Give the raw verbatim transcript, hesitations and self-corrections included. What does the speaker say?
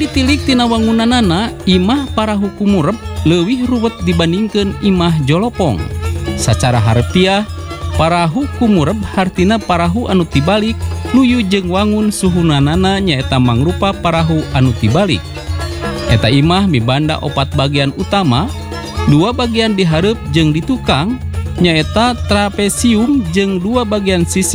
Tilik tina wangunanana imah parahu kumurep leuwih ruwet dibandingkeun imah jolopong. Sacara harfiah, parahu kumurep hartina parahu anu tibalik nuju jeung wangun suhunanana nyaeta mangrupa parahu anu tibalik. Eta imah mibanda opat bagian utama, dua bagian di hareup jeung di tukang nyaeta trapesium jeung dua bagian sisi